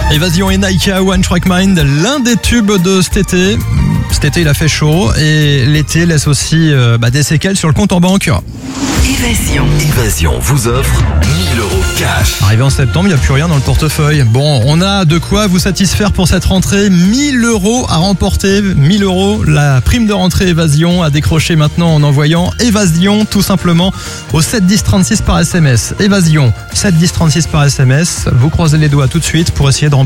Évasion et Naika, One Track Mind, l'un des tubes de cet été. Cet été, il a fait chaud et l'été laisse aussi des séquelles sur le compte en banque. Évasion vous offre 1000 € cash. Arrivé en septembre, il n'y a plus rien dans le portefeuille. Bon, on a de quoi vous satisfaire pour cette rentrée. 1000 € à remporter. 1000 €, la prime de rentrée Évasion à décrocher maintenant en envoyant Évasion tout simplement au 7 10 36 par SMS. Évasion, 7 10 36 par SMS. Vous croisez les doigts tout de suite pour essayer de remporter